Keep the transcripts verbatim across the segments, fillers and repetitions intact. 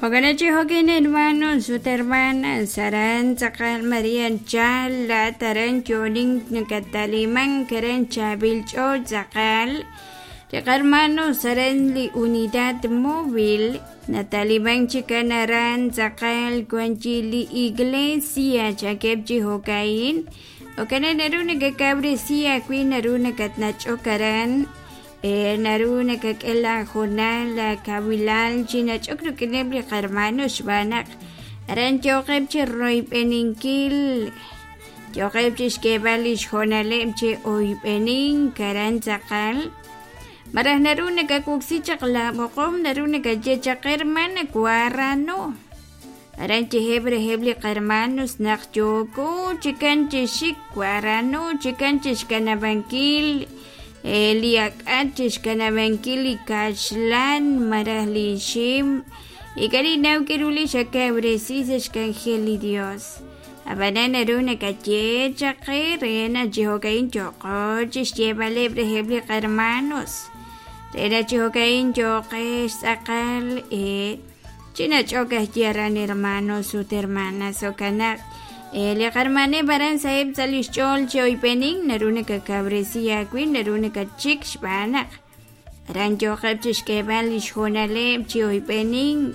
Oganachi Hokin hermanos, su hermana, Saran, Sakal, Marian, Chala, Taran, Joning, Nakataliman, Karen, Chabilcho, Zakal, hermanos, Saran, Li Unidad Móvil, Nataliban, Chicanaran, Zakal, Guanchili, Iglesia, Chakepchi, Hokain, Okanan, Naruna, Cabresia, Queen, Naruna, Katnacho, Karan, Eh, naruna kakela jonala kabilal china chokro kinebli hermanos banak aran chokeb che roy peninkil chokeb che skebalish jonalem che oy penin karan zakal marah naruna kakuksi chakla mokom naruna kaje chakerman kuarano aran che hebre hebli hermanos nak choko chikan che shik kuarano chikan che skanabankil Eliak antes kanabankili kashlan marahlishim y karinau keruli shakabresis kangeli Dios abanana runa kache chakirena jihokain choko chishieba lebre heble hermanos rena jihokain choke sakal e china choka yaran hermanos su hermanas o kanak El hermane baran sahib salish chol choy pening naruna ka cabresia queen naruna ka chik shbanak ran jo khabchish ke balish honale choy pening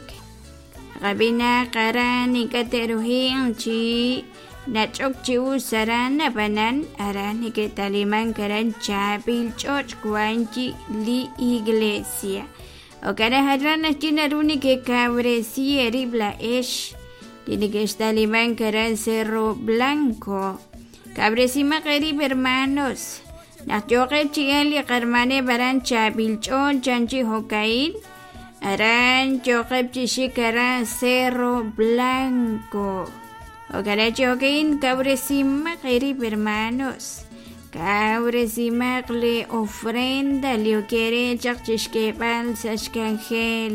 rabina karani kateruhin chi nachok chiu sarana banan arani ke taliman karan chabil choch kwanchi li iglesia o kara hadrana chinaruni ke cabresia ribla esh Tiene que estar Taliban Karan Cerro Blanco. Cabresima querib hermanos. Nachoke chigali hermane baran chabilchon chanchi hokain. Aran choke chishikaran Cerro Blanco. Okarachi hokain cabresima querib hermanos. Cabresima le ofrenda le quiere chachishkebal sashkangel.